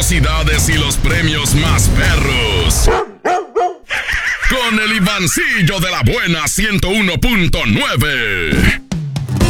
curiosidades y los premios más perros. Con el Ivancillo de la buena 101.9.